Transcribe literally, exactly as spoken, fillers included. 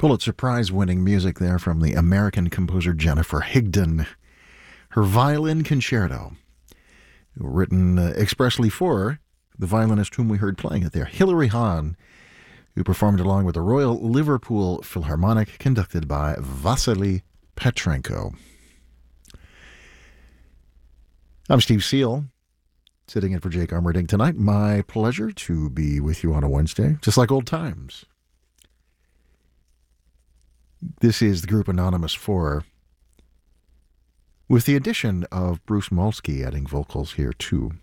Pulitzer Prize-winning music there from the American composer Jennifer Higdon. Her Violin Concerto, written uh, expressly for the violinist whom we heard playing it there, Hilary Hahn, who performed along with the Royal Liverpool Philharmonic, conducted by Vasily Petrenko. I'm Steve Seal, sitting in for Jake Armerding tonight. My pleasure to be with you on a Wednesday, just like old times. This is the group Anonymous four, with the addition of Bruce Molsky adding vocals here too.